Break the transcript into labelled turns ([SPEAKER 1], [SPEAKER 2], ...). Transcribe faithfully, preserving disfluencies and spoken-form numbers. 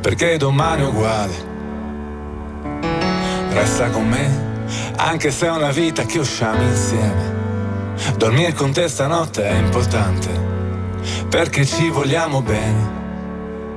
[SPEAKER 1] perché domani è uguale. Resta con me, anche se è una vita che usciamo insieme. Dormire con te stanotte è importante, perché ci vogliamo bene.